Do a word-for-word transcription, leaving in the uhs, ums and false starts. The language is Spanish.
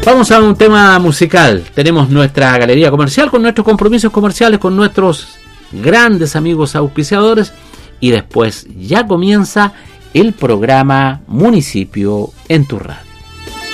Vamos a un tema musical. Tenemos nuestra galería comercial con nuestros compromisos comerciales, con nuestros grandes amigos auspiciadores, y después ya comienza el programa Municipio en tu radio.